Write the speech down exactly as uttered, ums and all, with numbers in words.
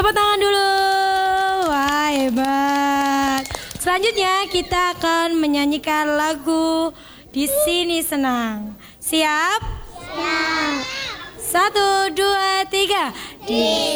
Tepuk tangan dulu. Wah, hebat. Selanjutnya kita akan menyanyikan lagu Di Sini Senang. Siap? Siap. Satu, dua, tiga. Di